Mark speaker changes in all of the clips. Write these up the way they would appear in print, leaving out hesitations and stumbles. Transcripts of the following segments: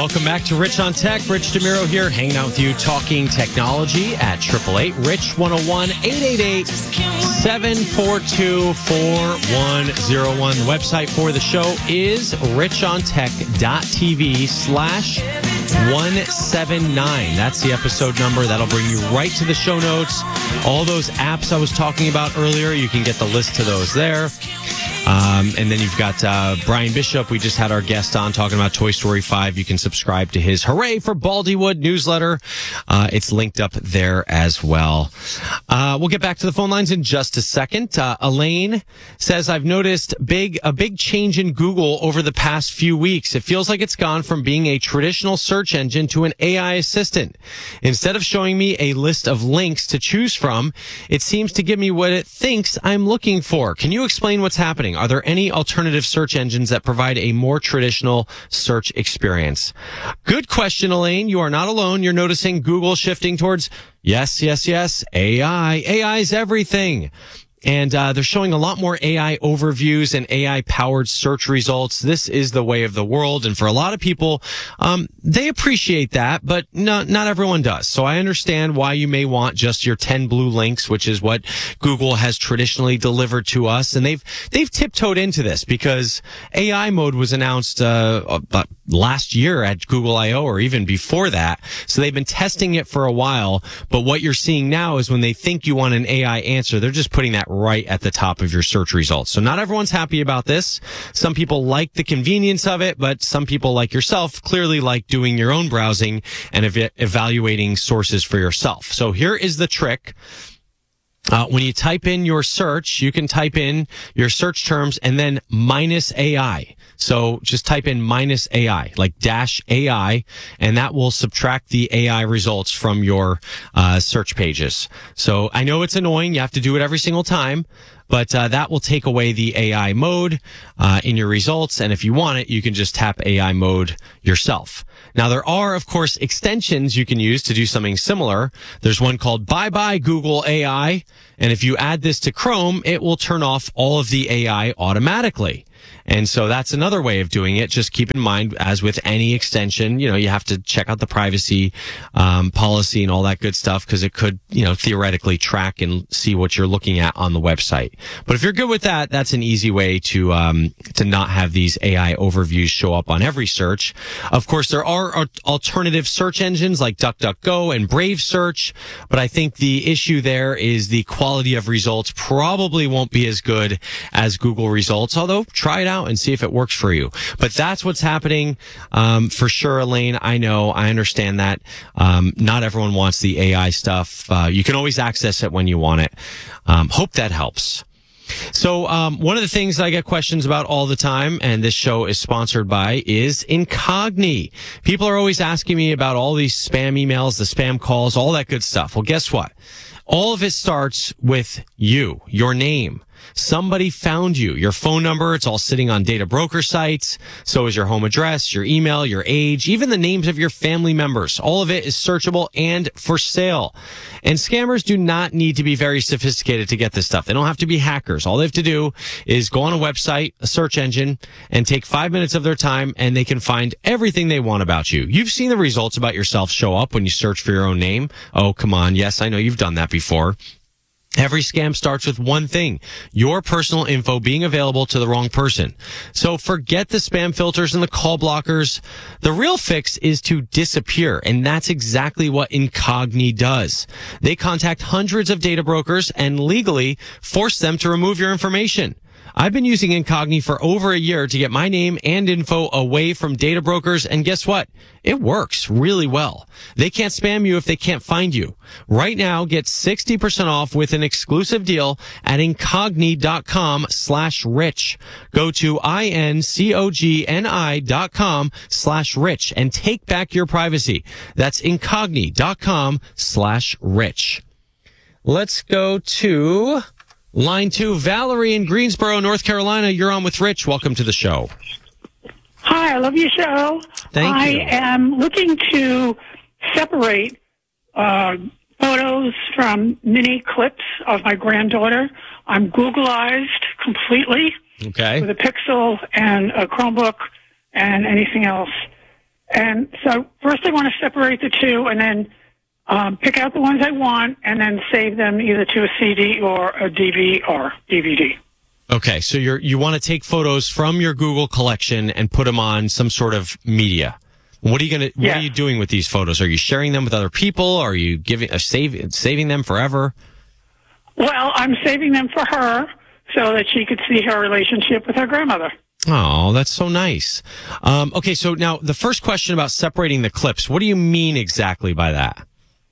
Speaker 1: Welcome back to Rich on Tech. Rich DeMiro here, hanging out with you, talking technology at 888-Rich101-888-742-4101. The website for the show is richontech.tv/179. That's the episode number. That'll bring you right to the show notes. All those apps I was talking about earlier, you can get the list to those there. And then you've got Brian Bishop. We just had our guest on talking about Toy Story 5. You can subscribe to his Hooray for Baldywood newsletter. It's linked up there as well. We'll get back to the phone lines in just a second. Elaine says, I've noticed a big change in Google over the past few weeks. It feels like it's gone from being a traditional search engine to an AI assistant. Instead of showing me a list of links to choose from, it seems to give me what it thinks I'm looking for. Can you explain what's happening? Are there any alternative search engines that provide a more traditional search experience? Good question, Elaine. You are not alone. You're noticing Google shifting towards yes, AI. AI is everything. And they're showing a lot more AI overviews and AI-powered search results. This is the way of the world. And for a lot of people, they appreciate that, but not everyone does. So I understand why you may want just your 10 blue links, which is what Google has traditionally delivered to us. And they've tiptoed into this because AI mode was announced last year at Google I/O or even before that. So they've been testing it for a while. But what you're seeing now is when they think you want an AI answer, they're just putting that right at the top of your search results. So not everyone's happy about this. Some people like the convenience of it, but some people like yourself clearly like doing your own browsing and evaluating sources for yourself. So here is the trick. When you type in your search, you can type in your search terms and then minus AI. So just type in minus AI, like dash AI, and that will subtract the AI results from your search pages. So I know it's annoying. You have to do it every single time, but that will take away the AI mode in your results. And if you want it, you can just tap AI mode yourself. Now, there are, of course, extensions you can use to do something similar. There's one called Bye Bye Google AI. And if you add this to Chrome, it will turn off all of the AI automatically. And so that's another way of doing it. Just keep in mind, as with any extension, you have to check out the privacy policy and all that good stuff because it could, theoretically track and see what you're looking at on the website. But if you're good with that, that's an easy way to not have these AI overviews show up on every search. Of course, there are alternative search engines like DuckDuckGo and Brave Search, but I think the issue there is the quality of results probably won't be as good as Google results, although try it out and see if it works for you. But that's what's happening for sure, Elaine. I know, I understand that. Not everyone wants the AI stuff. You can always access it when you want it. Hope that helps. So one of the things that I get questions about all the time, and this show is sponsored by, is Incogni. People are always asking me about all these spam emails, the spam calls, all that good stuff. Well, guess what? All of it starts with you, your name. Somebody found you, your phone number. It's all sitting on data broker sites. So is your home address, your email, your age, even the names of your family members. All of it is searchable and for sale. And scammers do not need to be very sophisticated to get this stuff. They don't have to be hackers. All they have to do is go on a website, a search engine, and take 5 minutes of their time, and they can find everything they want about you. You've seen the results about yourself show up when you search for your own name. Oh, come on. Yes, I know you've done that before. Every scam starts with one thing: your personal info being available to the wrong person. So forget the spam filters and the call blockers. The real fix is to disappear, and that's exactly what Incogni does. They contact hundreds of data brokers and legally force them to remove your information. I've been using Incogni for over a year to get my name and info away from data brokers, and guess what? It works really well. They can't spam you if they can't find you. Right now, get 60% off with an exclusive deal at Incogni.com/rich. Go to INCOGNI.com/rich and take back your privacy. That's Incogni.com/rich. Let's go to line 2, Valerie in Greensboro, North Carolina. You're on with Rich. Welcome to the show.
Speaker 2: Hi, I love your show.
Speaker 1: Thank you.
Speaker 2: I am looking to separate photos from mini clips of my granddaughter. I'm Googleized completely
Speaker 1: Okay.
Speaker 2: with a Pixel and a Chromebook and anything else. And so first I want to separate the two and then pick out the ones I want and then save them either to a CD or a DVD.
Speaker 1: Okay, so you want to take photos from your Google collection and put them on some sort of media. What are you doing with these photos? Are you sharing them with other people? Are you saving them forever?
Speaker 2: Well, I'm saving them for her so that she could see her relationship with her grandmother.
Speaker 1: Oh, that's so nice. Okay, so now the first question about separating the clips. What do you mean exactly by that?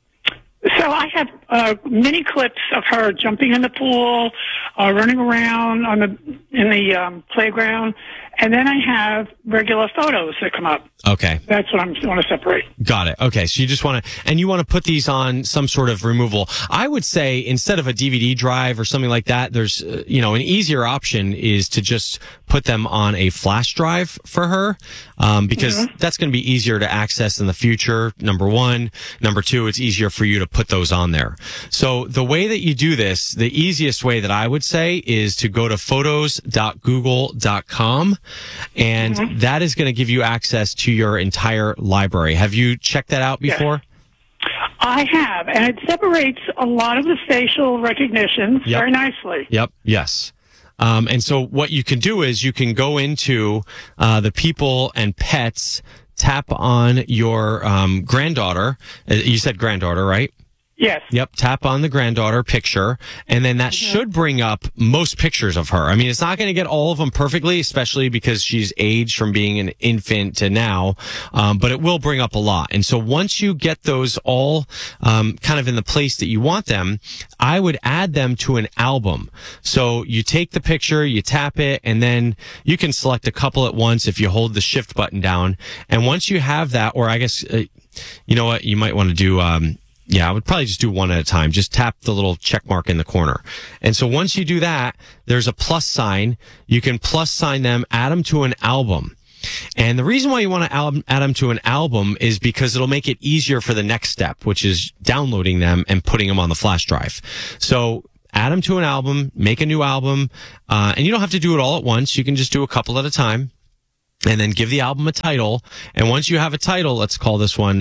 Speaker 2: So I have mini clips of her jumping in the pool, running around in the playground, and then I have regular photos that come up.
Speaker 1: Okay.
Speaker 2: That's what I want to separate.
Speaker 1: Got it. Okay, so you just want to, and you want to put these on some sort of removable. I would say instead of a DVD drive or something like that, there's, an easier option is to just put them on a flash drive for her, because that's going to be easier to access in the future, number one. Number two, it's easier for you to put those on there. So the way that you do this, the easiest way that I would say is to go to photos.google.com, and that is going to give you access to your entire library. Have you checked that out before?
Speaker 2: Yes. I have, and it separates a lot of the facial recognitions very nicely.
Speaker 1: Yep. Yes. And so what you can do is you can go into the people and pets, tap on your granddaughter. You said granddaughter, right?
Speaker 2: Yes.
Speaker 1: Yep. Tap on the granddaughter picture, and then that should bring up most pictures of her. I mean, it's not going to get all of them perfectly, especially because she's aged from being an infant to now, but it will bring up a lot. And so once you get those all kind of in the place that you want them, I would add them to an album. So you take the picture, you tap it, and then you can select a couple at once if you hold the shift button down. And once you have that, or I guess, you know what, you might want to do, I would probably just do one at a time. Just tap the little check mark in the corner. And so once you do that, there's a plus sign. You can plus sign them, add them to an album. And the reason why you want to add them to an album is because it'll make it easier for the next step, which is downloading them and putting them on the flash drive. So add them to an album, make a new album, and you don't have to do it all at once. You can just do a couple at a time. And then give the album a title. And once you have a title, let's call this one,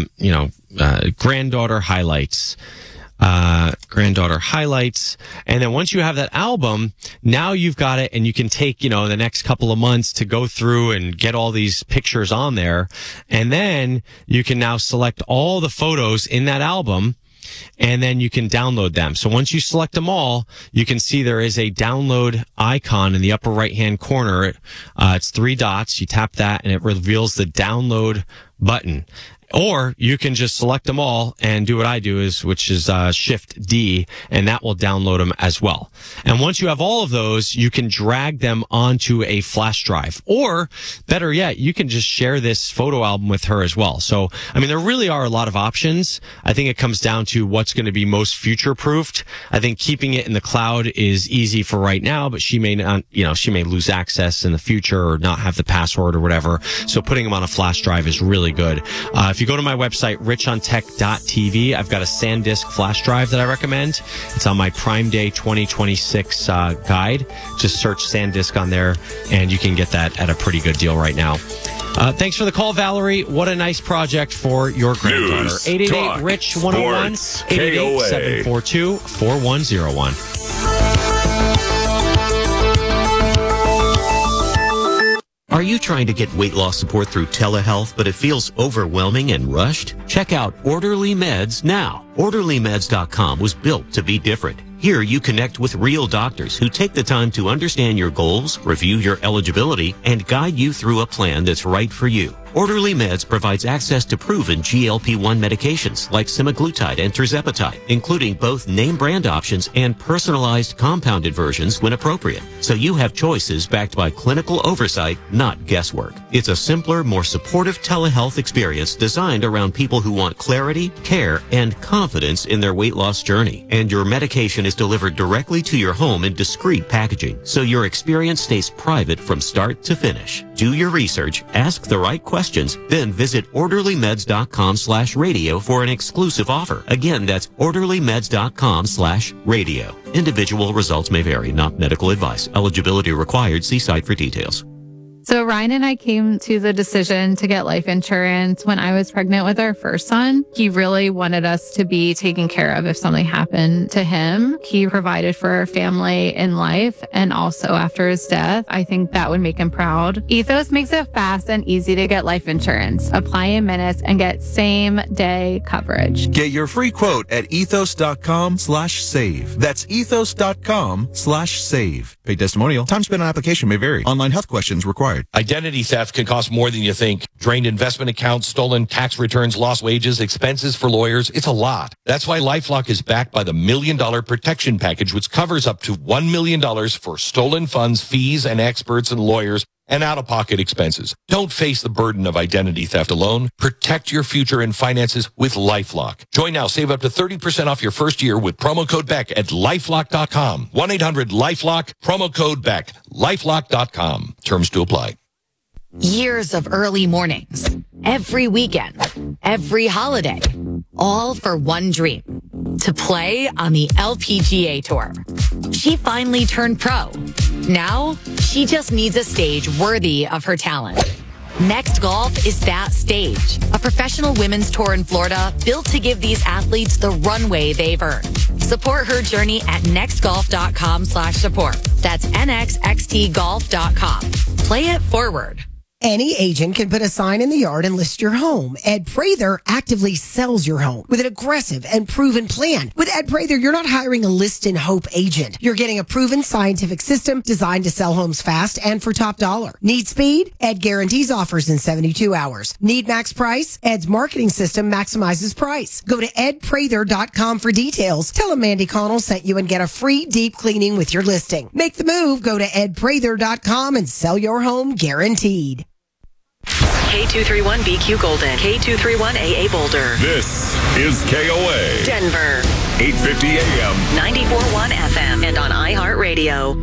Speaker 1: Granddaughter Highlights. Granddaughter Highlights. And then once you have that album, now you've got it, and you can take, the next couple of months to go through and get all these pictures on there. And then you can now select all the photos in that album, and then you can download them. So once you select them all, you can see there is a download icon in the upper right-hand corner. It's 3 dots. You tap that, and it reveals the download button. Or you can just select them all and do what I do, which is Shift D, and that will download them as well. And once you have all of those, you can drag them onto a flash drive. Or, better yet, you can just share this photo album with her as well. So, I mean, there really are a lot of options. I think it comes down to what's going to be most future-proofed. I think keeping it in the cloud is easy for right now, but she may not, she may lose access in the future or not have the password or whatever. So putting them on a flash drive is really good. If you go to my website, richontech.tv, I've got a SanDisk flash drive that I recommend. It's on my Prime Day 2026 guide. Just search SanDisk on there, and you can get that at a pretty good deal right now. Thanks for the call, Valerie. What a nice project for your granddaughter. 888-RICH-101, 888-742-4101.
Speaker 3: Are you trying to get weight loss support through telehealth, but it feels overwhelming and rushed? Check out Orderly Meds now. OrderlyMeds.com was built to be different. Here you connect with real doctors who take the time to understand your goals, review your eligibility, and guide you through a plan that's right for you. Orderly Meds provides access to proven GLP-1 medications like semaglutide and tirzepatide, including both name brand options and personalized compounded versions when appropriate. So you have choices backed by clinical oversight, not guesswork. It's a simpler, more supportive telehealth experience designed around people who want clarity, care, and confidence in their weight loss journey. And your medication is delivered directly to your home in discreet packaging, so your experience stays private from start to finish. Do your research, ask the right questions, then visit orderlymeds.com/radio for an exclusive offer. Again, that's orderlymeds.com/radio. Individual results may vary, not medical advice. Eligibility required. See site for details.
Speaker 4: So Ryan and I came to the decision to get life insurance when I was pregnant with our first son. He really wanted us to be taken care of if something happened to him. He provided for our family in life and also after his death. I think that would make him proud. Ethos makes it fast and easy to get life insurance. Apply in minutes and get same day coverage.
Speaker 5: Get your free quote at ethos.com/save. That's ethos.com/save. Paid testimonial. Time spent on application may vary. Online health questions required.
Speaker 6: Identity theft can cost more than you think. Drained investment accounts, stolen tax returns, lost wages, expenses for lawyers. It's a lot. That's why LifeLock is backed by the $1 Million Protection Package, which covers up to $1 million for stolen funds, fees, and experts and lawyers and out-of-pocket expenses. Don't face the burden of identity theft alone. Protect your future and finances with LifeLock. Join now. Save up to 30% off your first year with promo code BECK at LifeLock.com. 1-800-LifeLock, promo code BECK, LifeLock.com. Terms to apply.
Speaker 7: Years of early mornings, every weekend, every holiday, all for one dream, to play on the LPGA Tour. She finally turned pro. Now, she just needs a stage worthy of her talent. Next Golf is that stage, a professional women's tour in Florida built to give these athletes the runway they've earned. Support her journey at nextgolf.com/support. That's nxxtgolf.com. Play it forward.
Speaker 8: Any agent can put a sign in the yard and list your home. Ed Prather actively sells your home with an aggressive and proven plan. With Ed Prather, you're not hiring a list and hope agent. You're getting a proven scientific system designed to sell homes fast and for top dollar. Need speed? Ed guarantees offers in 72 hours. Need max price? Ed's marketing system maximizes price. Go to edprather.com for details. Tell him Mandy Connell sent you and get a free deep cleaning with your listing. Make the move. Go to edprather.com and sell your home guaranteed.
Speaker 9: K231BQ Golden, K231AA Boulder.
Speaker 10: This is KOA.
Speaker 9: Denver.
Speaker 10: 850 AM.
Speaker 9: 94.1 FM and on iHeartRadio.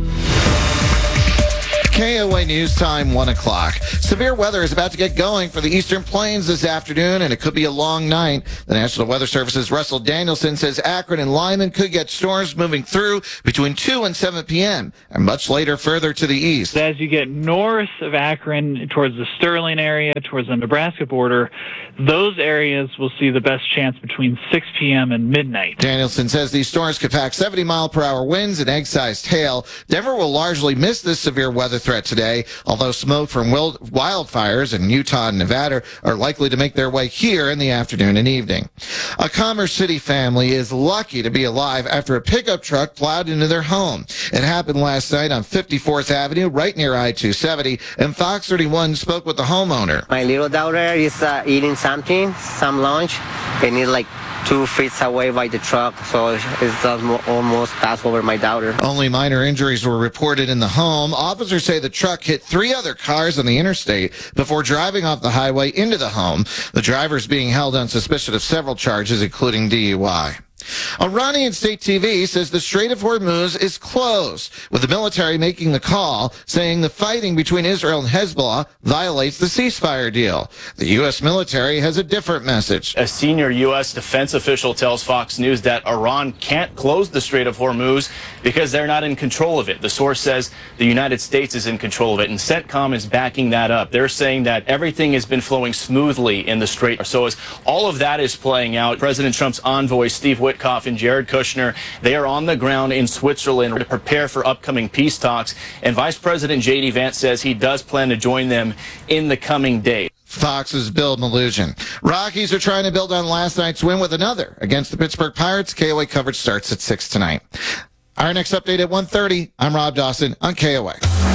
Speaker 11: KOA News Time, 1 o'clock. Severe weather is about to get going for the Eastern Plains this afternoon, and it could be a long night. The National Weather Service's Russell Danielson says Akron and Lyman could get storms moving through between 2 and 7 p.m., and much later further to the east.
Speaker 12: As you get north of Akron towards the Sterling area, towards the Nebraska border, those areas will see the best chance between 6 p.m. and midnight.
Speaker 11: Danielson says these storms could pack 70-mile-per-hour winds and egg-sized hail. Denver will largely miss this severe weather threat today, although smoke from wildfires in Utah and Nevada are likely to make their way here in the afternoon and evening. A Commerce City family is lucky to be alive after a pickup truck plowed into their home. It happened last night on 54th Avenue, right near I-270, and Fox 31 spoke with the homeowner.
Speaker 13: My little daughter is eating some lunch, and it's like 2 feet away by the truck, so it's almost passed over my daughter.
Speaker 11: Only minor injuries were reported in the home. Officers say the truck hit 3 other cars on the interstate before driving off the highway into the home. The driver is being held on suspicion of several charges, including DUI. Iranian state TV says the Strait of Hormuz is closed, with the military making the call, saying the fighting between Israel and Hezbollah violates the ceasefire deal. The U.S. military has a different message.
Speaker 14: A senior U.S. defense official tells Fox News that Iran can't close the Strait of Hormuz because they're not in control of it. The source says the United States is in control of it, and CENTCOM is backing that up. They're saying that everything has been flowing smoothly in the Strait. So as all of that is playing out, President Trump's envoy, Steve Witkoff, and Jared Kushner, they are on the ground in Switzerland to prepare for upcoming peace talks. And Vice President J.D. Vance says he does plan to join them in the coming days.
Speaker 11: Fox's Bill Malugin. Rockies are trying to build on last night's win with another against the Pittsburgh Pirates. KOA coverage starts at 6 tonight. Our next update at 1:30. I'm Rob Dawson on KOA.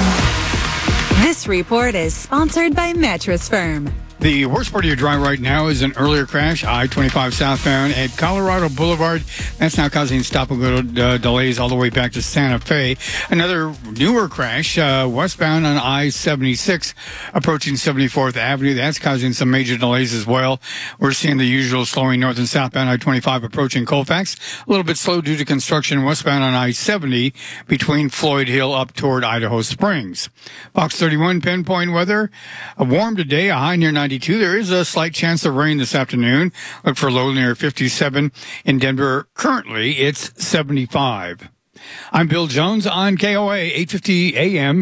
Speaker 15: This report is sponsored by Mattress Firm.
Speaker 16: The worst part of your drive right now is an earlier crash, I-25 southbound at Colorado Boulevard. That's now causing stop-and-go delays all the way back to Santa Fe. Another newer crash, westbound on I-76, approaching 74th Avenue. That's causing some major delays as well. We're seeing the usual slowing north and southbound I-25 approaching Colfax. A little bit slow due to construction westbound on I-70 between Floyd Hill up toward Idaho Springs. Fox 31 pinpoint weather. Warm today, a high near 92. There is a slight chance of rain this afternoon. Look for low near 57. In Denver, currently, it's 75. I'm Bill Jones on KOA 850 AM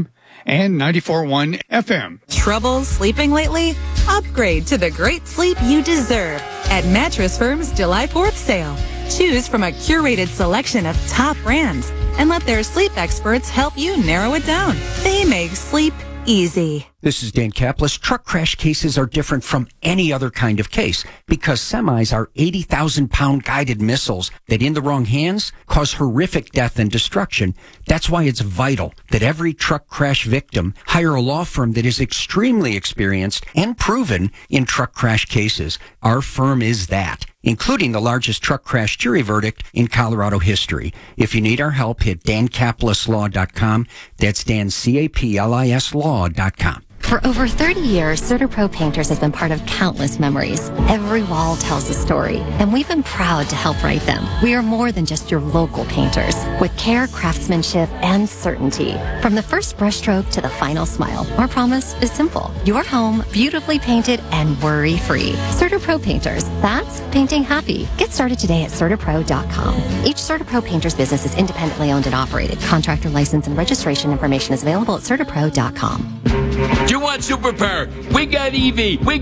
Speaker 16: and 94.1 FM.
Speaker 15: Trouble sleeping lately? Upgrade to the great sleep you deserve at Mattress Firm's July 4th sale. Choose from a curated selection of top brands and let their sleep experts help you narrow it down. They make sleep easy.
Speaker 17: This is Dan Kaplis. Truck crash cases are different from any other kind of case because semis are 80,000-pound guided missiles that in the wrong hands cause horrific death and destruction. That's why it's vital that every truck crash victim hire a law firm that is extremely experienced and proven in truck crash cases. Our firm is that, including the largest truck crash jury verdict in Colorado history. If you need our help, hit dancaplisLaw.com. That's Dan, C-A-P-L-I-S Law.com.
Speaker 18: For over 30 years, CertaPro Painters has been part of countless memories. Every wall tells a story, and we've been proud to help write them. We are more than just your local painters, with care, craftsmanship, and certainty. From the first brushstroke to the final smile, our promise is simple. Your home beautifully painted and worry-free. CertaPro Painters, that's painting happy. Get started today at CertaPro.com. Each CertaPro Painters business is independently owned and operated. Contractor license and registration information is available at CertaPro.com.
Speaker 19: Do you want superpower? We got EV. We got